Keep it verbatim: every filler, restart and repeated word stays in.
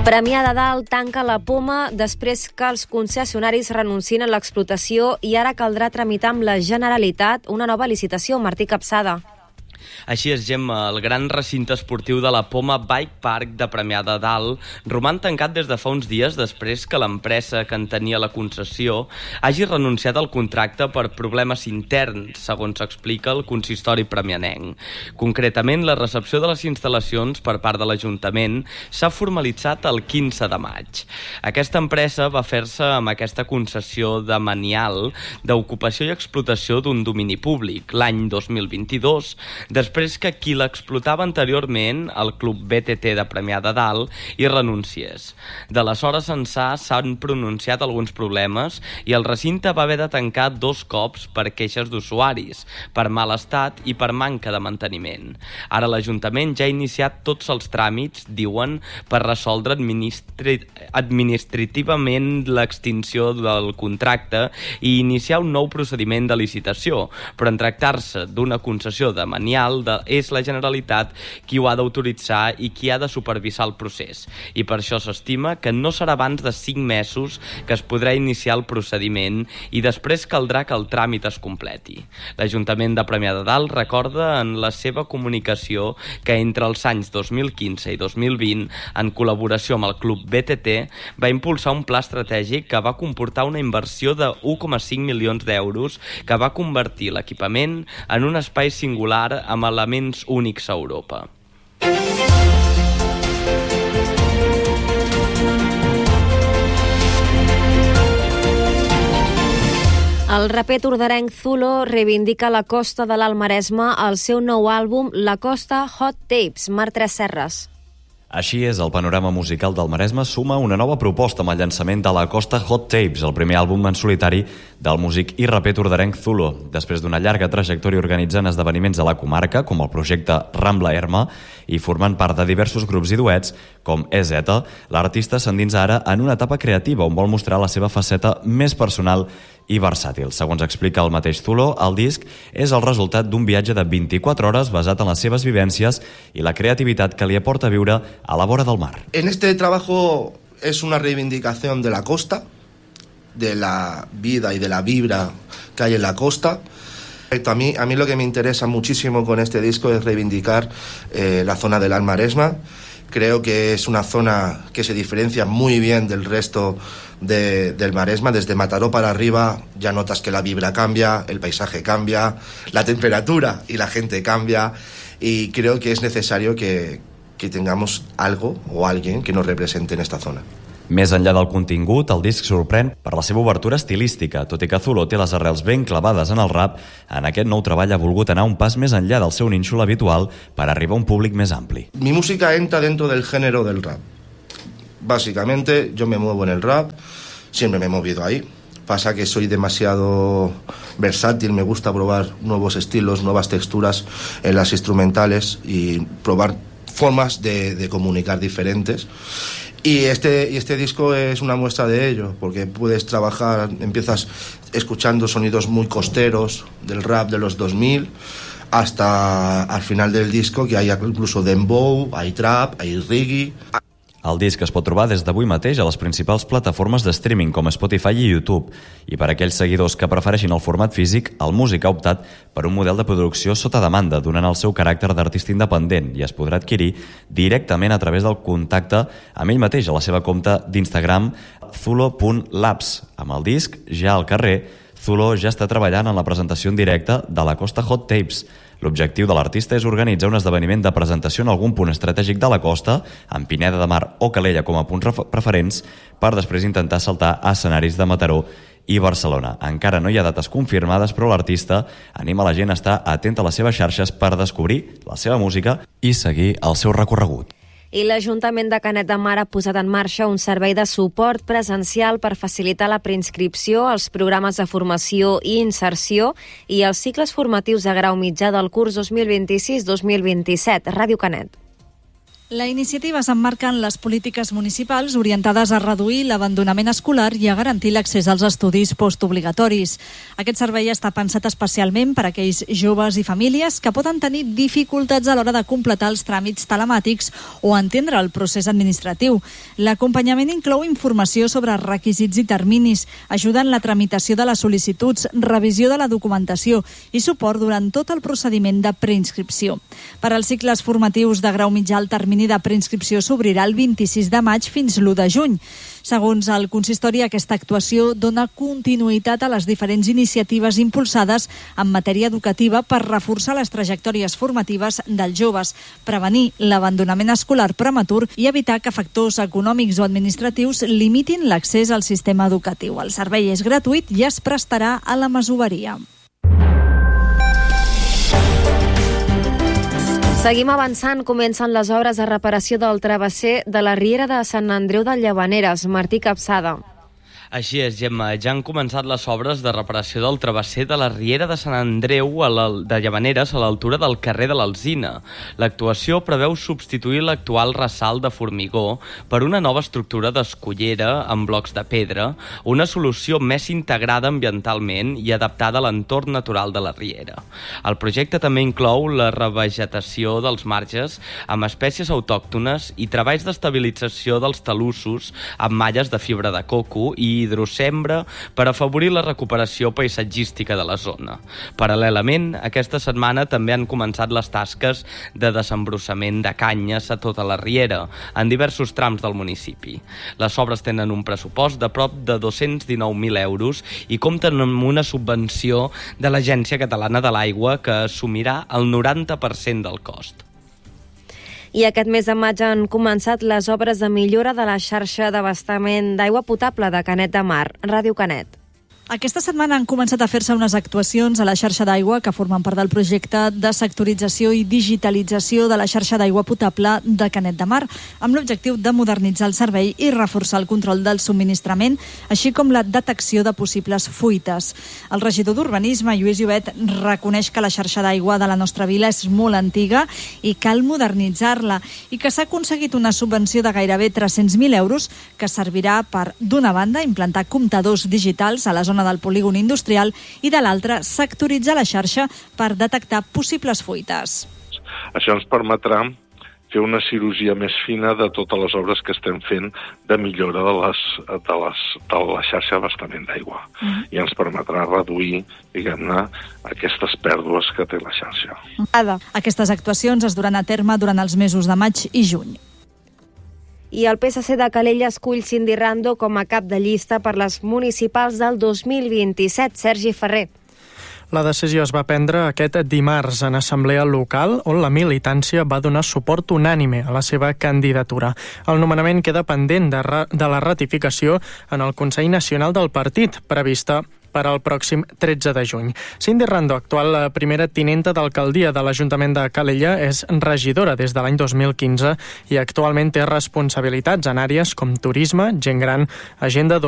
Premià de Dalt tanca la poma després que els concessionaris renuncien a l'explotació i ara caldrà tramitar amb la Generalitat una nova licitació. Martí Capçada. Així és, Gemma, el gran recinte esportiu de la Poma Bike Park de Premià de Dalt roman tancat des de fa uns dies després que l'empresa que en tenia la concessió hagi renunciat al contracte per problemes interns, segons explica el consistori premianenc. Concretament, la recepció de les instal·lacions per part de l'Ajuntament s'ha formalitzat el quinze de maig. Aquesta empresa va fer-se amb aquesta concessió demanial d'ocupació i explotació d'un domini públic l'any dos mil vint-i-dos, després que qui l'explotava anteriorment, el Club B T T de Premià de Dalt, hi renunciés. D'aleshores ençà s'han pronunciat alguns problemes i el recinte va haver de tancar dos cops per queixes d'usuaris, per mal estat i per manca de manteniment. Ara l'Ajuntament ja ha iniciat tots els tràmits, diuen, per resoldre administri... administrativament l'extinció del contracte i iniciar un nou procediment de licitació, però en tractar-se d'una concessió demanial de, és la Generalitat qui ho ha d'autoritzar i qui ha de supervisar el procés. I per això s'estima que no serà abans de cinc mesos que es podrà iniciar el procediment i després caldrà que el tràmit es completi. L'Ajuntament de Premià de Dalt recorda en la seva comunicació que entre els anys dos mil quinze i dos mil vint, en col·laboració amb el Club B T T, va impulsar un pla estratègic que va comportar una inversió de u coma cinc milions d'euros que va convertir l'equipament en un espai singular amb elements únics a Europa. El raper tordarenc Zulo reivindica la costa de l'Alt Maresme al seu nou àlbum La Costa Hot Tapes. Marc Tres Serres. Així és, el panorama musical del Maresme suma una nova proposta amb el llançament de La Costa Hot Tapes, el primer àlbum en solitari del músic i raper tordarenc Zulo. Després d'una llarga trajectòria organitzant esdeveniments a la comarca, com el projecte Rambla Erma, i formant part de diversos grups i duets, com E Z, l'artista s'endinsa ara en una etapa creativa on vol mostrar la seva faceta més personal i versàtil. Segons explica el mateix Zulo, el disc és el resultat d'un viatge de vint-i-quatre hores basat en les seves vivències i la creativitat que li aporta viure a la vora del mar. En este trabajo es una reivindicación de la costa, de la vida y de la vibra que hay en la costa. A mí, a mí lo que me interesa muchísimo con este disco es reivindicar eh, la zona del Alt Maresme. Creo que es una zona que se diferencia muy bien del resto de, del Maresme. Desde Mataró para arriba ya notas que la vibra cambia, el paisaje cambia, la temperatura y la gente cambia, y creo que es necesario que, que tengamos algo o alguien que nos represente en esta zona. Més enllà del contingut, el disc sorprèn per la seva obertura estilística. Tot i que Zulo té les arrels ben clavades en el rap, en aquest nou treball ha volgut anar un pas més enllà del seu nínxol habitual per arribar a un públic més ampli. Mi música entra dentro del género del rap. Básicamente, yo me muevo en el rap, siempre me he movido ahí. Pasa que soy demasiado versátil, me gusta probar nuevos estilos, nuevas texturas en las instrumentales y probar formas de, de comunicar diferentes. Y este, y este disco es una muestra de ello, porque puedes trabajar, empiezas escuchando sonidos muy costeros del rap de los dos mil, hasta al final del disco que hay incluso dembow, hay trap, hay reggae. El disc es pot trobar des d'avui mateix a les principals plataformes de streaming com Spotify i YouTube, i per a aquells seguidors que prefereixin el format físic, el músic ha optat per un model de producció sota demanda, donant el seu caràcter d'artista independent, i es podrà adquirir directament a través del contacte amb ell mateix a la seva compte d'Instagram zulo punt labs. Amb el disc ja al carrer, Zulo ja està treballant en la presentació en directe de la Costa Hot Tapes. L'objectiu de l'artista és organitzar un esdeveniment de presentació en algun punt estratègic de la costa, amb Pineda de Mar o Calella com a punts preferents, per després intentar saltar a escenaris de Mataró i Barcelona. Encara no hi ha dates confirmades, però l'artista anima la gent a estar atent a les seves xarxes per descobrir la seva música i seguir el seu recorregut. I l'Ajuntament de Canet de Mar ha posat en marxa un servei de suport presencial per facilitar la preinscripció als programes de formació i inserció i als cicles formatius de grau mitjà del curs dos mil vint-i-sis dos mil vint-i-set. Ràdio Canet. La iniciativa s'emmarca en les polítiques municipals orientades a reduir l'abandonament escolar i a garantir l'accés als estudis postobligatoris. Aquest servei està pensat especialment per a aquells joves i famílies que poden tenir dificultats a l'hora de completar els tràmits telemàtics o entendre el procés administratiu. L'acompanyament inclou informació sobre requisits i terminis, ajuda en la tramitació de les sol·licituds, revisió de la documentació i suport durant tot el procediment de preinscripció. Per als cicles formatius de grau mitjà, el termini de preinscripció s'obrirà el vint-i-sis de maig fins l'u de juny. Segons el consistori, aquesta actuació dona continuïtat a les diferents iniciatives impulsades en matèria educativa per reforçar les trajectòries formatives dels joves, prevenir l'abandonament escolar prematur i evitar que factors econòmics o administratius limitin l'accés al sistema educatiu. El servei és gratuït i es prestarà a la masoveria. Seguim avançant. Comencen les obres de reparació del travesser de la Riera de Sant Andreu de Llavaneres. Martí Capçada. Així és, Gemma. Ja han començat les obres de reparació del travesser de la Riera de Sant Andreu a la, de Llavaneres a l'altura del carrer de l'Alzina. L'actuació preveu substituir l'actual ressalt de formigó per una nova estructura d'escullera amb blocs de pedra, una solució més integrada ambientalment i adaptada a l'entorn natural de la Riera. El projecte també inclou la revegetació dels marges amb espècies autòctones i treballs d'estabilització dels talussos amb malles de fibra de coco i hidrocembra per afavorir la recuperació paisatgística de la zona. Paral·lelament, aquesta setmana també han començat les tasques de desembrossament de canyes a tota la Riera, en diversos trams del municipi. Les obres tenen un pressupost de prop de dos-cents dinou mil euros i compten amb una subvenció de l'Agència Catalana de l'Aigua que assumirà el noranta per cent del cost. I aquest mes de maig han començat les obres de millora de la xarxa d'abastament d'aigua potable de Canet de Mar. Ràdio Canet. Aquesta setmana han començat a fer-se unes actuacions a la xarxa d'aigua que formen part del projecte de sectorització i digitalització de la xarxa d'aigua potable de Canet de Mar, amb l'objectiu de modernitzar el servei i reforçar el control del subministrament, així com la detecció de possibles fuites. El regidor d'Urbanisme, Lluís Llobet, reconeix que la xarxa d'aigua de la nostra vila és molt antiga i cal modernitzar-la, i que s'ha aconseguit una subvenció de gairebé tres-cents mil euros que servirà per, d'una banda, implantar comptadors digitals a la zona del polígon industrial i de l'altra sectoritzar la xarxa per detectar possibles fuites. Això ens permetrà fer una cirurgia més fina de totes les obres que estem fent de millora de, les, de, les, de la xarxa d'abastament d'aigua. Mm. I ens permetrà reduir, diguem-ne, aquestes pèrdues que té la xarxa. Aquestes actuacions es duran a terme durant els mesos de maig i juny. I el P S C de Calella escull Cindy Rando com a cap de llista per les municipals del dos mil vint-i-set. Sergi Ferrer. La decisió es va prendre aquest dimarts en assemblea local, on la militància va donar suport unànime a la seva candidatura. El nomenament queda pendent de, de la ratificació en el Consell Nacional del Partit, prevista per al pròxim tretze de juny. Cindy Rando, actual primera tinenta d'alcaldia de l'Ajuntament de Calella, és regidora des de l'any dos mil quinze i actualment té responsabilitats en àrees com turisme, gent gran, agenda